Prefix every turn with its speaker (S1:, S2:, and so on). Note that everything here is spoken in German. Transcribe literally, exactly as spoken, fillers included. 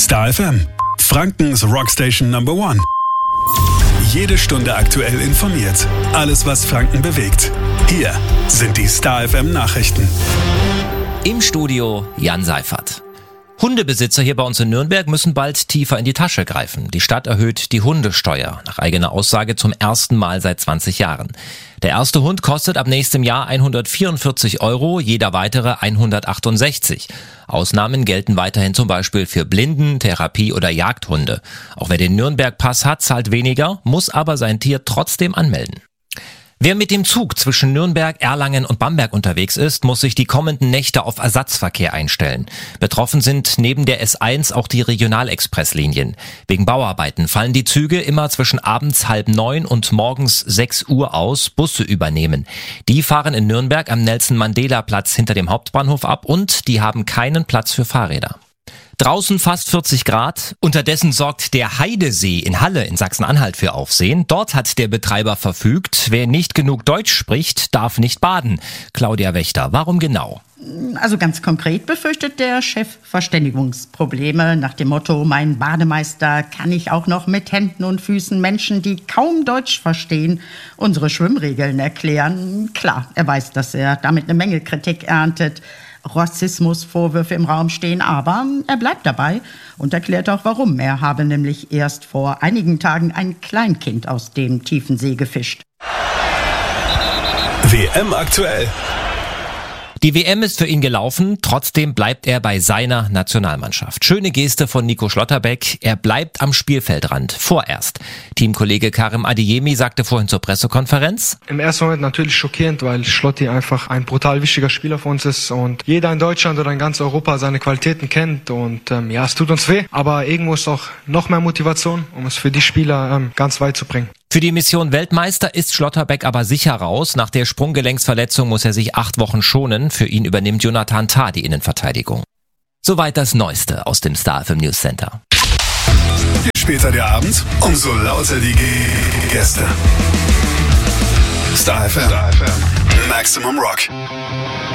S1: Star F M, Frankens Rockstation Number One. Jede Stunde aktuell informiert. Alles, was Franken bewegt. Hier sind die Star F M Nachrichten.
S2: Im Studio Jan Seifert. Hundebesitzer hier bei uns in Nürnberg müssen bald tiefer in die Tasche greifen. Die Stadt erhöht die Hundesteuer, nach eigener Aussage zum ersten Mal seit zwanzig Jahren. Der erste Hund kostet ab nächstem Jahr hundertvierundvierzig Euro, jeder weitere hundertachtundsechzig. Ausnahmen gelten weiterhin zum Beispiel für Blinden-, Therapie- oder Jagdhunde. Auch wer den Nürnberg-Pass hat, zahlt weniger, muss aber sein Tier trotzdem anmelden. Wer mit dem Zug zwischen Nürnberg, Erlangen und Bamberg unterwegs ist, muss sich die kommenden Nächte auf Ersatzverkehr einstellen. Betroffen sind neben der S eins auch die Regionalexpresslinien. Wegen Bauarbeiten fallen die Züge immer zwischen abends halb neun und morgens sechs Uhr aus, Busse übernehmen. Die fahren in Nürnberg am Nelson-Mandela-Platz hinter dem Hauptbahnhof ab und die haben keinen Platz für Fahrräder. Draußen fast vierzig Grad. Unterdessen sorgt der Heidesee in Halle in Sachsen-Anhalt für Aufsehen. Dort hat der Betreiber verfügt, wer nicht genug Deutsch spricht, darf nicht baden. Claudia Wächter, warum genau?
S3: Also ganz konkret befürchtet der Chef Verständigungsprobleme nach dem Motto, mein Bademeister kann ich auch noch mit Händen und Füßen Menschen, die kaum Deutsch verstehen, unsere Schwimmregeln erklären. Klar, er weiß, dass er damit eine Menge Kritik erntet. Rassismusvorwürfe im Raum stehen, aber er bleibt dabei und erklärt auch warum. Er habe nämlich erst vor einigen Tagen ein Kleinkind aus dem tiefen See gefischt.
S1: W M aktuell.
S2: Die W M ist für ihn gelaufen, trotzdem bleibt er bei seiner Nationalmannschaft. Schöne Geste von Nico Schlotterbeck, er bleibt am Spielfeldrand, vorerst. Teamkollege Karim Adeyemi sagte vorhin zur Pressekonferenz:
S4: Im ersten Moment natürlich schockierend, weil Schlotti einfach ein brutal wichtiger Spieler für uns ist und jeder in Deutschland oder in ganz Europa seine Qualitäten kennt und ähm, ja, es tut uns weh, aber irgendwo ist auch noch mehr Motivation, um es für die Spieler ähm, ganz weit zu bringen.
S2: Für die Mission Weltmeister ist Schlotterbeck aber sicher raus. Nach der Sprunggelenksverletzung muss er sich acht Wochen schonen. Für ihn übernimmt Jonathan Tah die Innenverteidigung. Soweit das Neueste aus dem Star F M News Center.
S1: Je später der Abend, umso lauter die G- Gäste. Star F M. Maximum Rock.